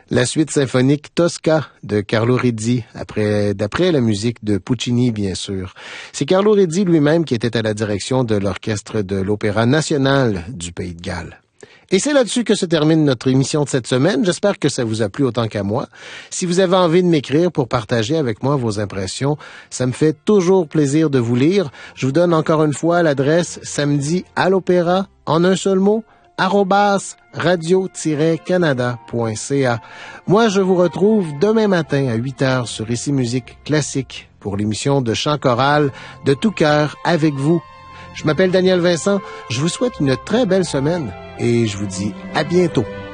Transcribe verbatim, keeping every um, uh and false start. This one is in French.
La suite symphonique Tosca de Carlo Rizzi, après, d'après la musique de Puccini, bien sûr. C'est Carlo Rizzi lui-même qui était à la direction de l'orchestre de l'Opéra national du Pays de Galles. Et c'est là-dessus que se termine notre émission de cette semaine. J'espère que ça vous a plu autant qu'à moi. Si vous avez envie de m'écrire pour partager avec moi vos impressions, ça me fait toujours plaisir de vous lire. Je vous donne encore une fois l'adresse samedi à l'opéra, en un seul mot, arobase radio tiret canada point c a. Moi, je vous retrouve demain matin à huit heures sur Ici Musique Classique pour l'émission de chant choral de tout cœur avec vous. Je m'appelle Daniel Vincent, je vous souhaite une très belle semaine et je vous dis à bientôt.